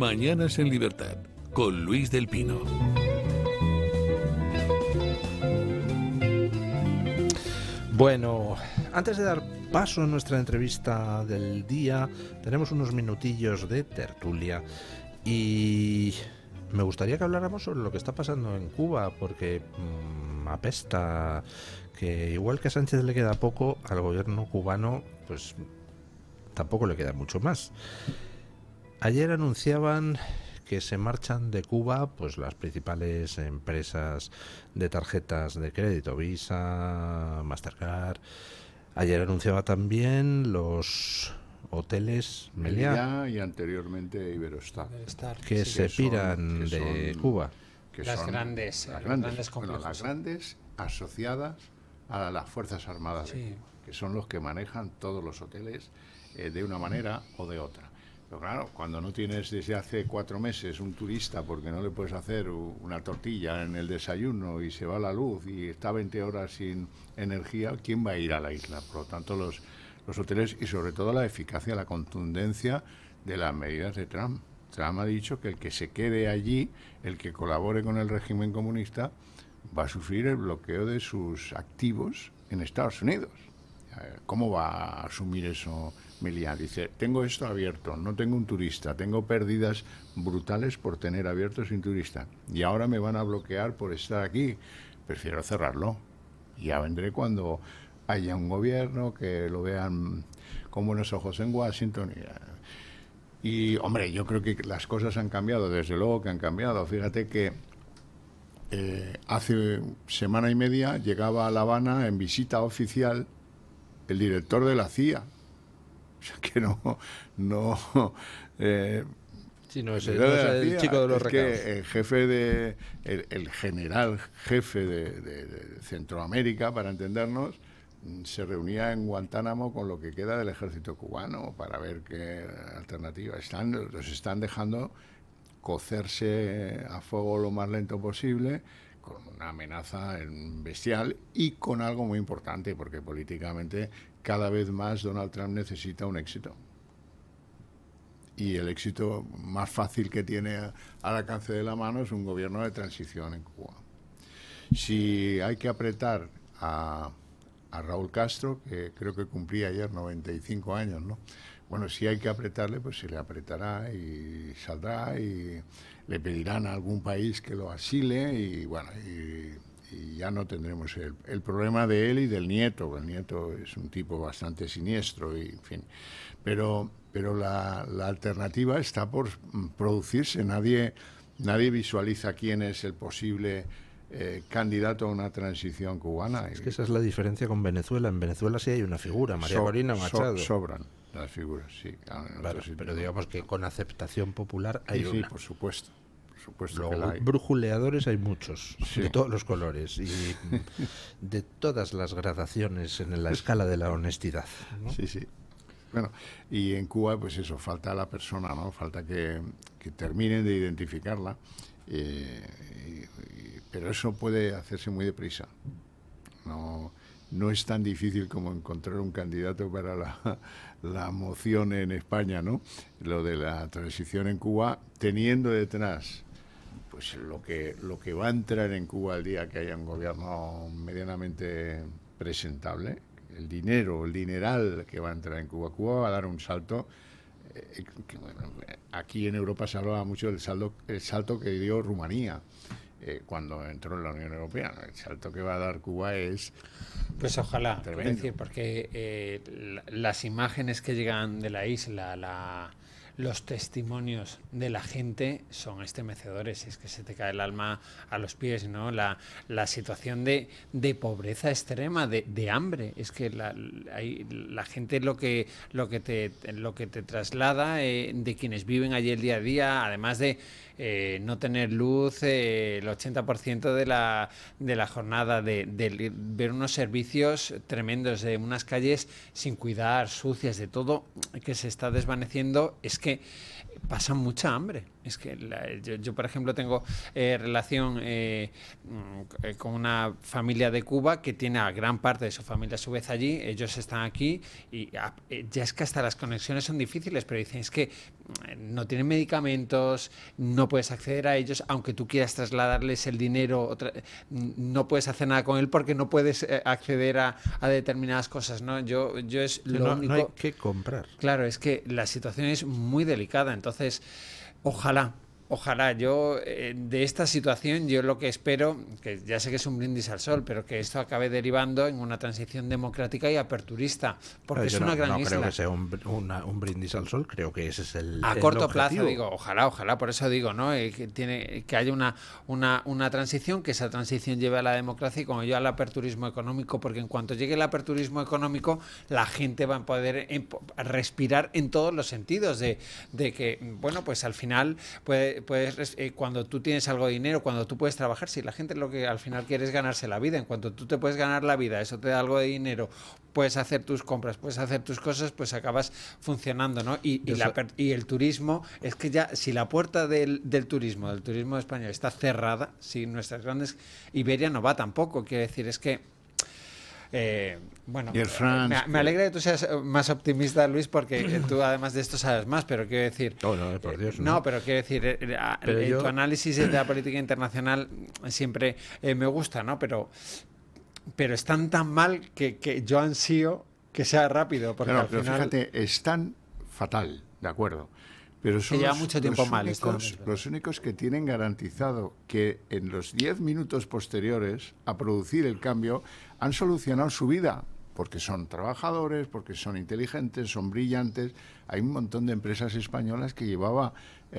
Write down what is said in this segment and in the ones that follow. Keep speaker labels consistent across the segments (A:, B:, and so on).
A: Mañanas en Libertad, con Luis del Pino.
B: Bueno, antes de dar paso a nuestra entrevista del día, tenemos unos minutillos de tertulia y me gustaría que habláramos sobre lo que está pasando en Cuba, porque apesta que igual que a Sánchez le queda poco, al gobierno cubano pues tampoco le queda mucho más. Ayer anunciaban que se marchan de Cuba pues las principales empresas de tarjetas de crédito, Visa, Mastercard. Ayer anunciaba también los hoteles Meliá
C: y anteriormente Iberostar,
B: que se piran de Cuba.
D: Las grandes
C: las grandes asociadas a las Fuerzas Armadas de Cuba, que son los que manejan todos los hoteles de una manera o de otra. Pero claro, cuando no tienes desde hace 4 meses un turista porque no le puedes hacer una tortilla en el desayuno y se va la luz y está 20 horas sin energía, ¿quién va a ir a la isla? Por lo tanto, los hoteles y sobre todo la eficacia, la contundencia de las medidas de Trump. Trump ha dicho que el que se quede allí, el que colabore con el régimen comunista, va a sufrir el bloqueo de sus activos en Estados Unidos. ¿Cómo va a asumir eso Meliá? Dice, tengo esto abierto, no tengo un turista, tengo pérdidas brutales por tener abierto sin turista y ahora me van a bloquear por estar aquí. Prefiero cerrarlo. Ya vendré cuando haya un gobierno que lo vean con buenos ojos en Washington. Y hombre, yo creo que las cosas han cambiado, desde luego que han cambiado. Fíjate que hace semana y media llegaba a La Habana en visita oficial el director de la CIA. O sea que
B: Sí, no es el chico de los recados.
C: Que el general jefe de Centroamérica, para entendernos, se reunía en Guantánamo con lo que queda del ejército cubano para ver qué alternativa los están dejando cocerse a fuego lo más lento posible, con una amenaza bestial y con algo muy importante, porque políticamente cada vez más Donald Trump necesita un éxito. Y el éxito más fácil que tiene al alcance de la mano es un gobierno de transición en Cuba. Si hay que apretar a Raúl Castro, que creo que cumplía ayer 95 años, ¿no? Bueno, si hay que apretarle, pues se le apretará y saldrá y le pedirán a algún país que lo asile y bueno, y ya no tendremos el problema de él y del nieto. El nieto es un tipo bastante siniestro y en fin. Pero la alternativa está por producirse. Nadie visualiza quién es el posible candidato a una transición cubana.
B: Es que esa es la diferencia con Venezuela. En Venezuela sí hay una figura, María Corina Machado.
C: Sobran las figuras, sí.
B: Claro, pero digamos que con aceptación popular hay una.
C: Sí, por supuesto.
B: Luego,
C: que la hay.
B: Brujuleadores hay muchos, sí, de todos los colores y de todas las gradaciones en la escala de la honestidad, ¿no?
C: Sí. Bueno, y en Cuba, pues eso, falta la persona, ¿no? Falta que terminen de identificarla, pero eso puede hacerse muy deprisa. No es tan difícil como encontrar un candidato para la moción en España, ¿no? Lo de la transición en Cuba, teniendo detrás pues lo que va a entrar en Cuba el día que haya un gobierno medianamente presentable, el dineral que va a entrar en Cuba. Cuba va a dar un salto. Aquí en Europa se hablaba mucho del salto que dio Rumanía cuando entró en la Unión Europea. El salto que va a dar Cuba es...
D: Pues ojalá,
C: tremendo.
D: es decir, porque las imágenes que llegan de la isla, los testimonios de la gente son estremecedores. Es que se te cae el alma a los pies, ¿no? La situación de pobreza extrema, de hambre. Es que la gente lo que te traslada de quienes viven allí el día a día, además de no tener luz, el 80% de la jornada, de ver unos servicios tremendos, de unas calles sin cuidar, sucias, de todo que se está desvaneciendo. Es que pasan mucha hambre. Es que yo, por ejemplo, tengo relación con una familia de Cuba que tiene a gran parte de su familia a su vez allí, ellos están aquí y ya es que hasta las conexiones son difíciles, pero dicen es que no tienen medicamentos, no puedes acceder a ellos, aunque tú quieras trasladarles el dinero, no puedes hacer nada con él porque no puedes acceder a determinadas cosas, ¿no? Yo es lo único...
B: No hay que comprar.
D: Claro, es que la situación es muy delicada, entonces... Ojalá, yo de esta situación yo lo que espero, que ya sé que es un brindis al sol, pero que esto acabe derivando en una transición democrática y aperturista, porque es una gran isla.
B: No creo que sea un brindis al sol, creo que ese es el
D: corto
B: objetivo.
D: plazo, digo, ojalá, por eso digo, ¿no? Que haya una transición, que esa transición lleve a la democracia y con ello al aperturismo económico, porque en cuanto llegue el aperturismo económico, la gente va a poder respirar en todos los sentidos, de que, bueno, pues al final cuando tú tienes algo de dinero, cuando tú puedes trabajar, si la gente lo que al final quiere es ganarse la vida, en cuanto tú te puedes ganar la vida, eso te da algo de dinero, puedes hacer tus compras, puedes hacer tus cosas, pues acabas funcionando, ¿no? Y el turismo, es que ya, si la puerta del turismo español está cerrada, si nuestras grandes... Iberia no va tampoco, quiero decir, es que bueno, me alegra que tú seas más optimista, Luis, porque tú además de esto sabes más, pero quiero decir...
B: No, por Dios.
D: No, pero quiero decir, tu análisis de la política internacional siempre me gusta, ¿no? Pero están tan mal que yo ansío que sea rápido, porque al final...
C: fíjate, es tan fatal, ¿de acuerdo? Pero son
D: lleva mucho tiempo mal.
C: Los únicos que tienen garantizado que en los 10 minutos posteriores a producir el cambio han solucionado su vida, porque son trabajadores, porque son inteligentes, son brillantes. Hay un montón de empresas españolas que llevaba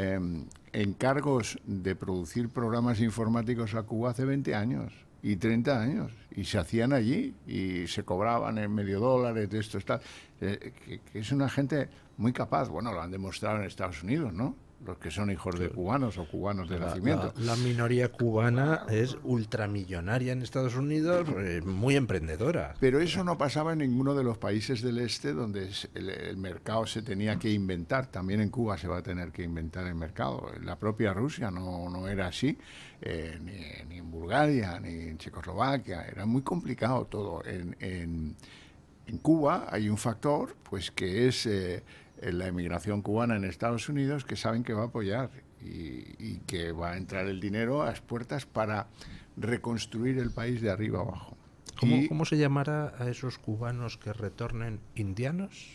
C: encargos de producir programas informáticos a Cuba hace 20 años y 30 años, y se hacían allí y se cobraban en medio dólares de esto, que es una gente muy capaz. Bueno, lo han demostrado en Estados Unidos, ¿no? Los que son hijos de cubanos o cubanos de nacimiento.
B: La minoría cubana es ultramillonaria en Estados Unidos, muy emprendedora.
C: Pero eso no pasaba en ninguno de los países del este donde el mercado se tenía que inventar. También en Cuba se va a tener que inventar el mercado. En la propia Rusia no era así, ni en Bulgaria, ni en Checoslovaquia. Era muy complicado todo. En Cuba hay un factor, pues, que es... la emigración cubana en Estados Unidos, que saben que va a apoyar y que va a entrar el dinero a las puertas para reconstruir el país de arriba abajo.
B: ¿Cómo se llamará a esos cubanos que retornen? ¿Indianos?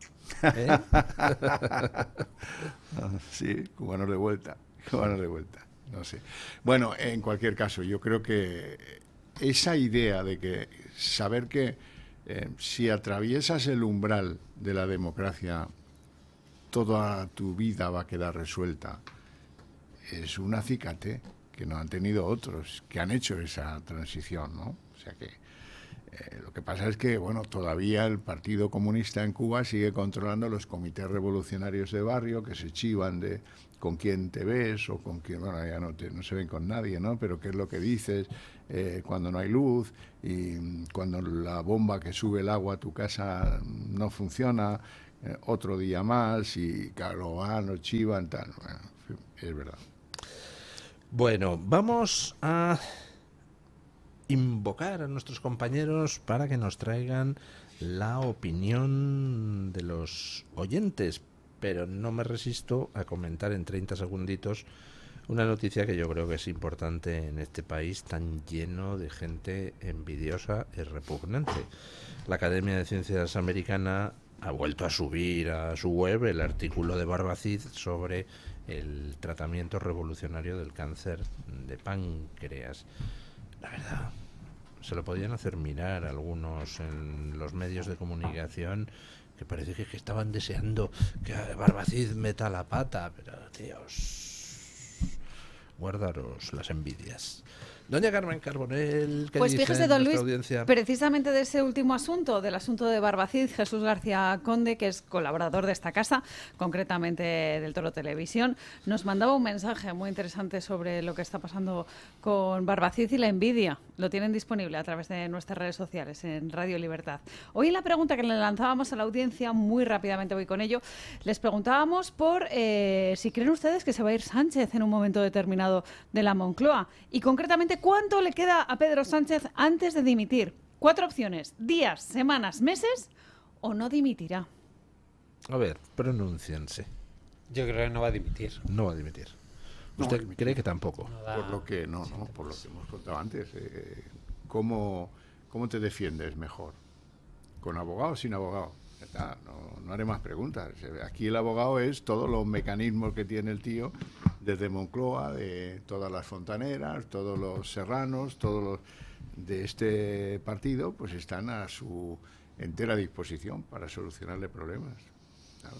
C: Sí, cubanos de vuelta, no sé. Bueno, en cualquier caso, yo creo que esa idea de que saber que si atraviesas el umbral de la democracia, toda tu vida va a quedar resuelta, es un acicate que no han tenido otros que han hecho esa transición, ¿no? O sea que lo que pasa es que, bueno, todavía el Partido Comunista en Cuba sigue controlando los comités revolucionarios de barrio que se chivan de con quién te ves o con quién, bueno, ya no se ven con nadie, ¿no? Pero qué es lo que dices cuando no hay luz y cuando la bomba que sube el agua a tu casa no funciona, otro día más y claro, lo chivan, tal. Bueno, es verdad.
B: Bueno, vamos a invocar a nuestros compañeros para que nos traigan la opinión de los oyentes, pero no me resisto a comentar en 30 segunditos una noticia que yo creo que es importante en este país tan lleno de gente envidiosa y repugnante. La Academia de Ciencias Americana ha vuelto a subir a su web el artículo de Barbacid sobre el tratamiento revolucionario del cáncer de páncreas. La verdad, se lo podían hacer mirar algunos en los medios de comunicación, que parece que estaban deseando que Barbacid meta la pata, pero tíos, guardaros las envidias. Doña Carmen Carbonell, ¿qué
E: Pues
B: dice
E: fíjese, don
B: nuestra
E: Luis,
B: audiencia?
E: precisamente de ese último asunto, del asunto de Barbacid, Jesús García Conde, que es colaborador de esta casa, concretamente del Toro Televisión, nos mandaba un mensaje muy interesante sobre lo que está pasando con Barbacid y la envidia. Lo tienen disponible a través de nuestras redes sociales en Radio Libertad. Hoy en la pregunta que le lanzábamos a la audiencia, muy rápidamente voy con ello, les preguntábamos por si creen ustedes que se va a ir Sánchez en un momento determinado de la Moncloa y concretamente cuánto le queda a Pedro Sánchez antes de dimitir. 4 opciones: días, semanas, meses o no dimitirá.
B: A ver, pronúnciense.
D: Yo creo que no va a dimitir.
B: No va a dimitir.
C: No
B: ¿Usted
C: va a dimitir.
B: cree que tampoco?
D: No da-
C: Por lo que por lo que hemos contado antes. ¿Cómo te defiendes mejor? ¿Con abogado o sin abogado? Ya está, no haré más preguntas. Aquí el abogado es todos los mecanismos que tiene el tío, desde Moncloa, de todas las fontaneras, todos los serranos, todos los de este partido, pues están a su entera disposición para solucionarle problemas. Claro.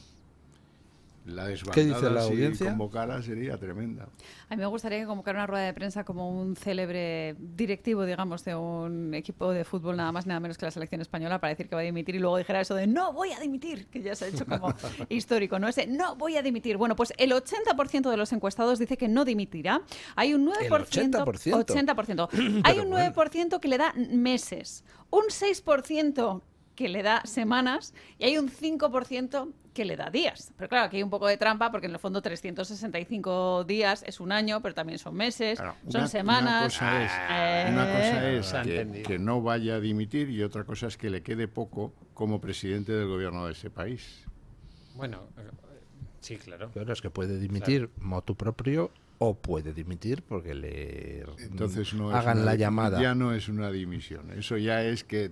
C: La
B: ¿Qué dice la
C: desbandada, si
B: audiencia?
C: convocara, sería tremenda.
E: A mí me gustaría que convocara una rueda de prensa como un célebre directivo, digamos, de un equipo de fútbol, nada más nada menos que la selección española, para decir que va a dimitir y luego dijera eso de no voy a dimitir, que ya se ha hecho como histórico, ¿no? Ese no voy a dimitir. Bueno, pues el 80% de los encuestados dice que no dimitirá. Hay un 9%, 80%. Hay un 9% que le da meses, un 6% que le da semanas y hay un 5% que le da días. Pero claro, aquí hay un poco de trampa porque en el fondo 365 días es un año, pero también son meses,
C: Claro,
E: son semanas.
C: Una cosa es
D: Se ha
C: que,
D: entendido.
C: no vaya a dimitir y otra cosa es que le quede poco como presidente del gobierno de ese país.
D: Bueno, sí, claro.
B: Claro, es que puede dimitir motu propio o puede dimitir porque le
C: Entonces no es
B: hagan
C: una
B: la
C: di-
B: llamada.
C: Ya no es una dimisión. Eso ya es que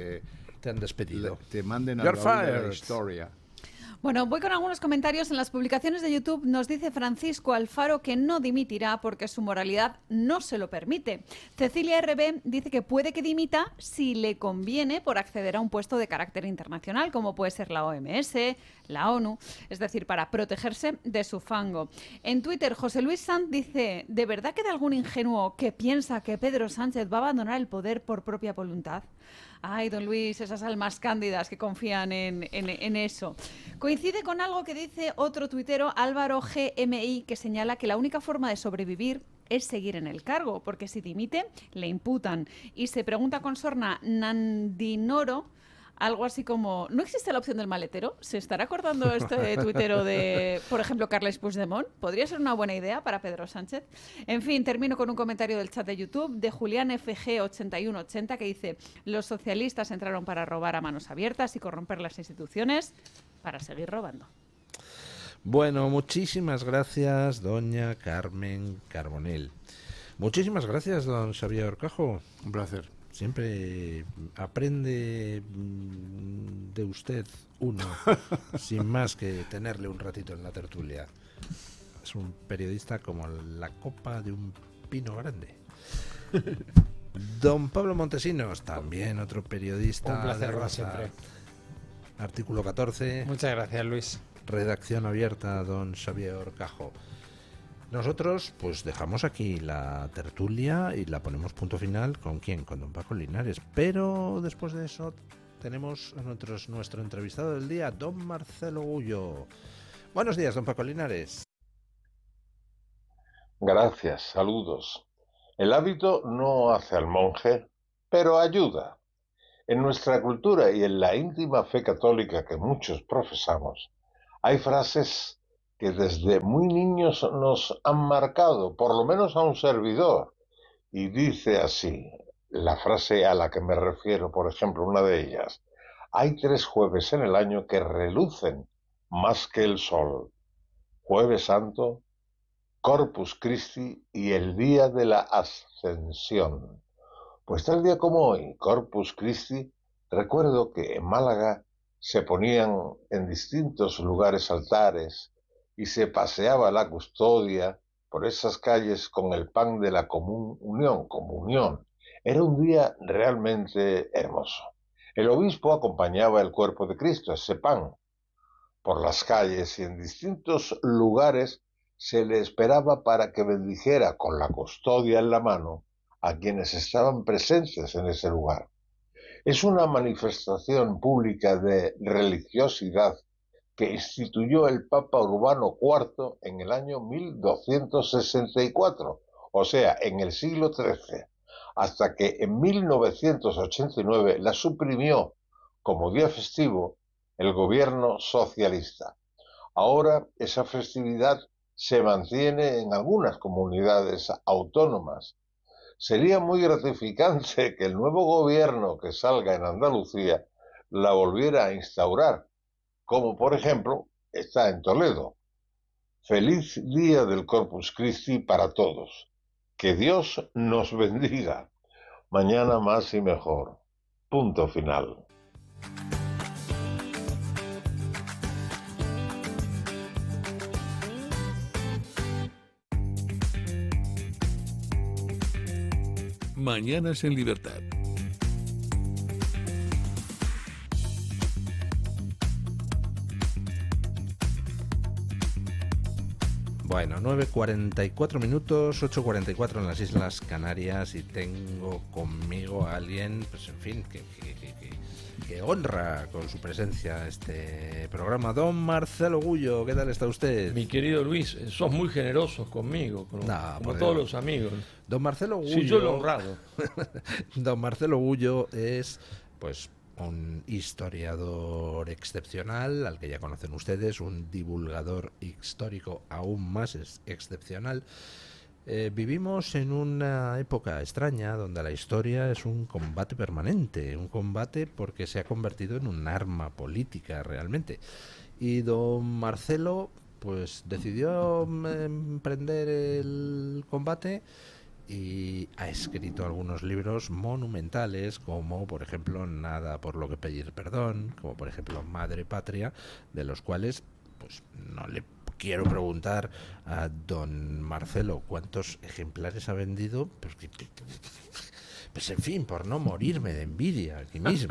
B: Te han despedido.
C: te manden a
B: You're
C: la
B: fired.
C: historia.
E: Bueno, voy con algunos comentarios. En las publicaciones de YouTube nos dice Francisco Alfaro que no dimitirá porque su moralidad no se lo permite. Cecilia RB dice que puede que dimita si le conviene por acceder a un puesto de carácter internacional, como puede ser la OMS, la ONU, es decir, para protegerse de su fango. En Twitter, José Luis Sanz dice: ¿de verdad queda algún ingenuo que piensa que Pedro Sánchez va a abandonar el poder por propia voluntad? Ay, don Luis, esas almas cándidas que confían en eso. Coincide con algo que dice otro tuitero, Álvaro GMI, que señala que la única forma de sobrevivir es seguir en el cargo, porque si dimite, le imputan. Y se pregunta con sorna Nandinoro, algo así como, ¿no existe la opción del maletero? ¿Se estará acordando este tuitero de, por ejemplo, Carles Puigdemont? ¿Podría ser una buena idea para Pedro Sánchez? En fin, termino con un comentario del chat de YouTube de Julián FG8180 que dice: los socialistas entraron para robar a manos abiertas y corromper las instituciones para seguir robando.
B: Bueno, muchísimas gracias, doña Carmen Carbonell. Muchísimas gracias, don Xavier Orcajo.
C: Un placer.
B: Siempre aprende de usted uno, sin más que tenerle un ratito en la tertulia. Es un periodista como la copa de un pino grande. Don Pablo Montesinos, también otro periodista
D: Un placer,
B: de
D: como
B: raza.
D: siempre.
B: Artículo 14,
D: Muchas gracias, Luis.
B: redacción abierta, don Xavier Orcajo. Nosotros pues dejamos aquí la tertulia y la ponemos punto final. ¿Con quién? Con don Paco Linares. Pero después de eso tenemos a nuestro entrevistado del día, don Marcelo Gullo. Buenos días, don Paco Linares.
F: Gracias, saludos. El hábito no hace al monje, pero ayuda. En nuestra cultura y en la íntima fe católica que muchos profesamos, hay frases que desde muy niños nos han marcado, por lo menos a un servidor. Y dice así, la frase a la que me refiero, por ejemplo, una de ellas: hay 3 jueves en el año que relucen más que el sol: Jueves Santo, Corpus Christi y el día de la Ascensión. Pues tal día como hoy, Corpus Christi, recuerdo que en Málaga se ponían en distintos lugares altares y se paseaba la custodia por esas calles con el pan de la comunión. Era un día realmente hermoso. El obispo acompañaba el cuerpo de Cristo, ese pan, por las calles y en distintos lugares se le esperaba para que bendijera con la custodia en la mano a quienes estaban presentes en ese lugar. Es una manifestación pública de religiosidad que instituyó el Papa Urbano IV en el año 1264, o sea, en el siglo XIII, hasta que en 1989 la suprimió como día festivo el gobierno socialista. Ahora esa festividad se mantiene en algunas comunidades autónomas. Sería muy gratificante que el nuevo gobierno que salga en Andalucía la volviera a instaurar, como por ejemplo está en Toledo. Feliz día del Corpus Christi para todos. Que Dios nos bendiga. Mañana más y mejor. Punto final.
A: Mañanas en Libertad.
B: Bueno, 9:44 minutos, 8:44 en las Islas Canarias, y tengo conmigo a alguien, pues en fin, que honra con su presencia este programa. Don Marcelo Gullo, ¿qué tal está usted?
G: Mi querido Luis, sos muy generosos conmigo, como todos los amigos.
B: Don Marcelo Gullo.
G: Sí, yo lo honrado.
B: Don Marcelo Gullo es, pues, un historiador excepcional, al que ya conocen ustedes, un divulgador histórico aún más excepcional. Vivimos en una época extraña donde la historia es un combate permanente, un combate porque se ha convertido en un arma política realmente. Y don Marcelo, pues, decidió emprender el combate y ha escrito algunos libros monumentales, como por ejemplo Nada por lo que pedir perdón, como por ejemplo Madre Patria, de los cuales pues no le quiero preguntar a don Marcelo cuántos ejemplares ha vendido, pues en fin, por no morirme de envidia aquí mismo.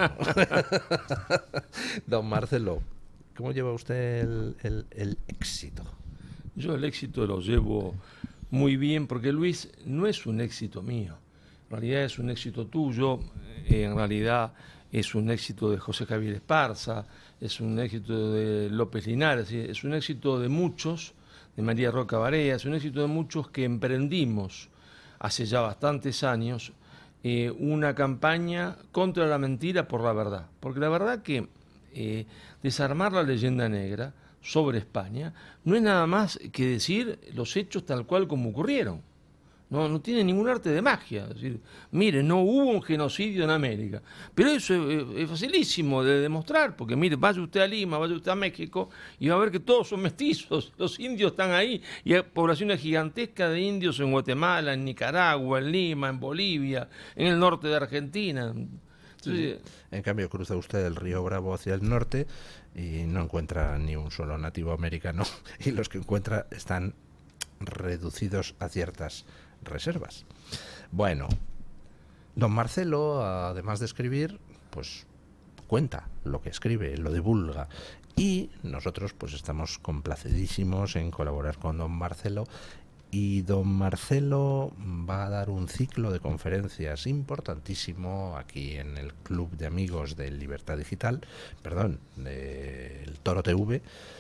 B: Don Marcelo, ¿cómo lleva usted el éxito?
G: Yo el éxito lo llevo muy bien, porque Luis, no es un éxito mío, en realidad es un éxito tuyo, en realidad es un éxito de José Javier Esparza, es un éxito de López Linares, es un éxito de muchos, de María Roca Barea, es un éxito de muchos que emprendimos hace ya bastantes años una campaña contra la mentira por la verdad, porque la verdad que desarmar la leyenda negra sobre España no es nada más que decir los hechos tal cual como ocurrieron. No tiene ningún arte de magia. Es decir, mire, no hubo un genocidio en América. Pero eso es facilísimo de demostrar, porque mire, vaya usted a Lima, vaya usted a México, y va a ver que todos son mestizos. Los indios están ahí, y hay poblaciones gigantescas de indios en Guatemala, en Nicaragua, en Lima, en Bolivia, en el norte de Argentina. Entonces,
B: en cambio, cruza usted el río Bravo hacia el norte y no encuentra ni un solo nativo americano, y los que encuentra están reducidos a ciertas reservas. Bueno, don Marcelo, además de escribir, pues cuenta lo que escribe, lo divulga, y nosotros pues estamos complacidísimos en colaborar con don Marcelo. Y don Marcelo va a dar un ciclo de conferencias importantísimo aquí en el Club de Amigos de Libertad Digital, perdón, del Toro TV,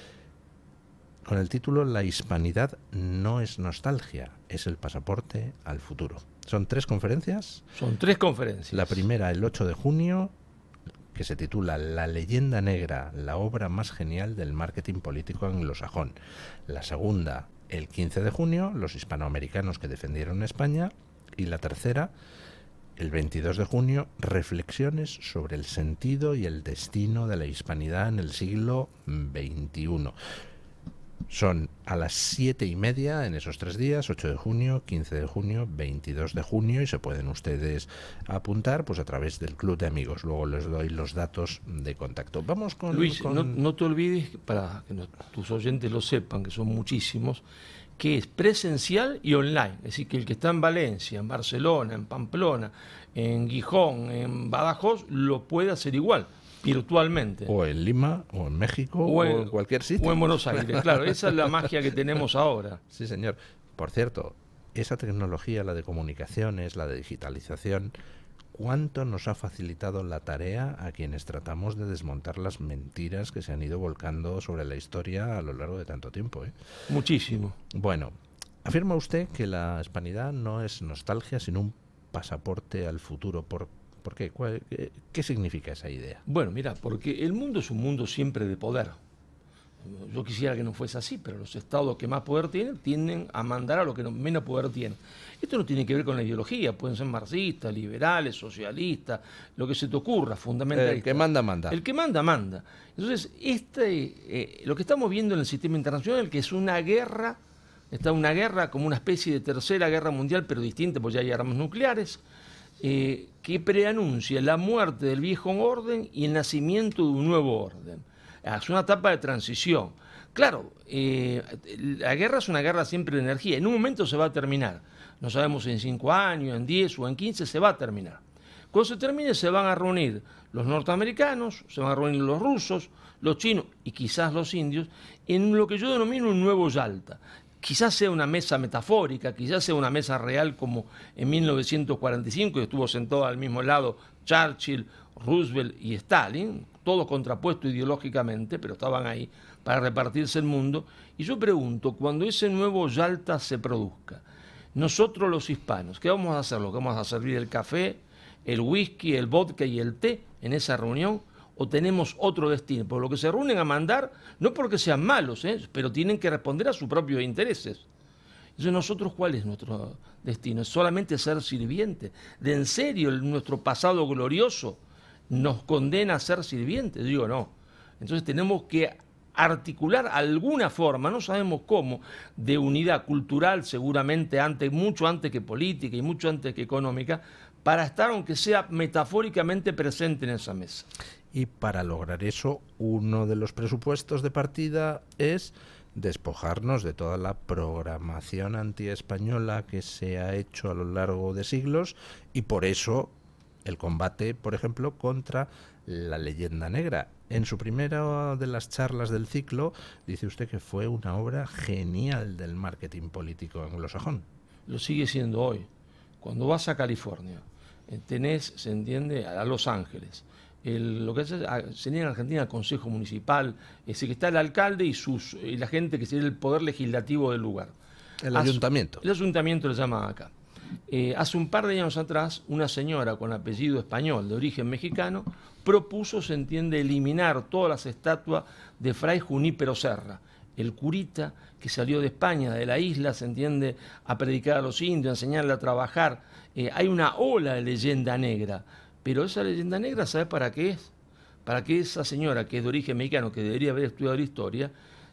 B: con el título La hispanidad no es nostalgia, es el pasaporte al futuro. ¿Son 3 conferencias?
G: Son 3 conferencias.
B: La primera el 8 de junio, que se titula La leyenda negra, la obra más genial del marketing político anglosajón. La segunda el 15 de junio, los hispanoamericanos que defendieron España. Y la tercera, el 22 de junio, reflexiones sobre el sentido y el destino de la hispanidad en el siglo XXI. Son a las 7:30 en esos 3 días, 8 de junio, 15 de junio, 22 de junio, y se pueden ustedes apuntar pues a través del Club de Amigos. Luego les doy los datos de contacto. Vamos con...
G: Luis, no te olvides, para que tus oyentes lo sepan, que son muchísimos, que es presencial y online. Es decir, que el que está en Valencia, en Barcelona, en Pamplona, en Gijón, en Badajoz, lo puede hacer igual, virtualmente.
B: O en Lima, o en México, o en cualquier sitio.
G: O en Buenos Aires, claro. Esa es la magia que tenemos ahora.
B: Sí, señor. Por cierto, esa tecnología, la de comunicaciones, la de digitalización, ¿cuánto nos ha facilitado la tarea a quienes tratamos de desmontar las mentiras que se han ido volcando sobre la historia a lo largo de tanto tiempo?
G: Muchísimo.
B: Bueno, afirma usted que la hispanidad no es nostalgia, sino un pasaporte al futuro. ¿Por qué? ¿Qué significa esa idea?
G: Bueno, mira, porque el mundo es un mundo siempre de poder. Yo quisiera que no fuese así, pero los estados que más poder tienen tienden a mandar a los que menos poder tienen. Esto no tiene que ver con la ideología, pueden ser marxistas, liberales, socialistas, lo que se te ocurra, fundamentalista.
B: El que manda, manda.
G: El que manda, manda. Entonces, lo que estamos viendo en el sistema internacional, que es una guerra, está una guerra como una especie de tercera guerra mundial, pero distinta, porque ya hay armas nucleares, que preanuncia la muerte del viejo orden y el nacimiento de un nuevo orden. Es una etapa de transición. Claro, la guerra es una guerra siempre de energía. En un momento se va a terminar. No sabemos si en 5 años, en 10 o en 15 se va a terminar. Cuando se termine se van a reunir los norteamericanos, se van a reunir los rusos, los chinos y quizás los indios en lo que yo denomino un nuevo Yalta. Quizás sea una mesa metafórica, quizás sea una mesa real como en 1945, que estuvo sentado al mismo lado Churchill, Roosevelt y Stalin, todos contrapuestos ideológicamente, pero estaban ahí para repartirse el mundo. Y yo pregunto, cuando ese nuevo Yalta se produzca, nosotros los hispanos, ¿qué vamos a hacer? ¿Lo que vamos a servir el café, el whisky, el vodka y el té en esa reunión? ¿O tenemos otro destino? Por lo que se reúnen a mandar, no porque sean malos, pero tienen que responder a sus propios intereses. Entonces, nosotros, ¿cuál es nuestro destino? ¿Es solamente ser sirvientes? ¿De en serio nuestro pasado glorioso nos condena a ser sirvientes? Digo, no. Entonces tenemos que articular alguna forma, no sabemos cómo, de unidad cultural, seguramente mucho antes que política y mucho antes que económica, para estar, aunque sea metafóricamente, presente en esa mesa.
B: Y para lograr eso, uno de los presupuestos de partida es despojarnos de toda la programación antiespañola que se ha hecho a lo largo de siglos, y por eso el combate, por ejemplo, contra la leyenda negra. En su primera de las charlas del ciclo dice usted que fue una obra genial del marketing político anglosajón.
G: Lo sigue siendo hoy. Cuando vas a California, tenés, se entiende, a Los Ángeles, lo que sería en Argentina el Consejo Municipal, es decir, que está el alcalde y la gente que sería el poder legislativo del lugar.
B: El ayuntamiento.
G: El ayuntamiento le llaman acá. Hace un par de años atrás, una señora con apellido español, de origen mexicano, propuso, se entiende, eliminar todas las estatuas de Fray Junípero Serra, el curita que salió de España, de la isla, se entiende, a predicar a los indios, a enseñarle a trabajar. Hay una ola de leyenda negra, pero esa leyenda negra, ¿sabe para qué es? Para que esa señora, que es de origen mexicano, que debería haber estudiado la historia,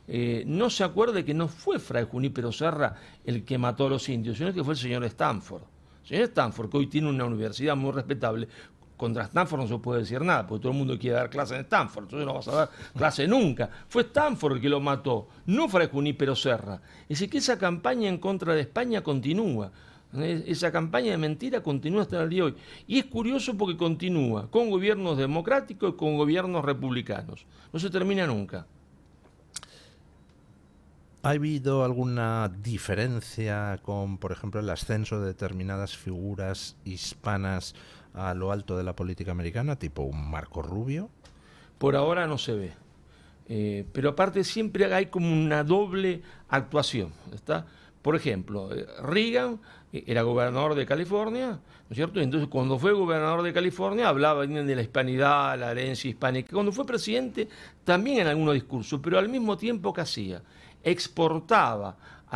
G: no se acuerde que no fue Fray Junípero Serra el que mató a los indios, sino que fue el señor Stanford. El señor Stanford, que hoy tiene una universidad muy respetable, contra Stanford no se puede decir nada, porque todo el mundo quiere dar clase en Stanford, entonces no vas a dar clase nunca. Fue Stanford el que lo mató, no Fray Junípero Serra. Es decir, que esa campaña en contra de España continúa. Esa campaña de mentira continúa hasta el día de hoy. Y es curioso porque continúa con gobiernos democráticos y con gobiernos republicanos. No se termina nunca.
B: ¿Ha habido alguna diferencia con, por ejemplo, el ascenso de determinadas figuras hispanas a lo alto de la política americana, tipo un Marco Rubio?
G: Por ahora no se ve. Pero aparte siempre hay como una doble actuación, ¿está? Por ejemplo, Reagan era gobernador de California, ¿no es cierto? Entonces, cuando fue gobernador de California, hablaba de la hispanidad, la herencia hispánica. Cuando fue presidente, también en algunos discursos, pero al mismo tiempo, ¿qué hacía? Exportaba